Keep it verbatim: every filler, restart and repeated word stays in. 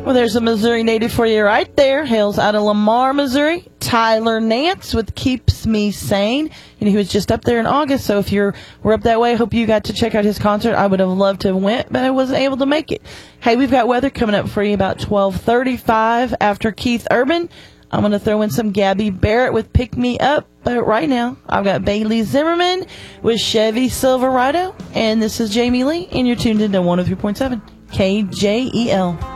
Well, there's a Missouri native for you right there. Hails out of Lamar, Missouri. Tyler Nance with Keeps Me Sane. And he was just up there in August, so if you're were up that way, I hope you got to check out his concert. I would have loved to have went, but I wasn't able to make it. Hey, we've got weather coming up for you about twelve thirty-five after Keith Urban. I'm going to throw in some Gabby Barrett with Pick Me Up. But right now, I've got Bailey Zimmerman with Chevy Silverado. And this is Jamie Lee, and you're tuned into one oh three point seven K J E L.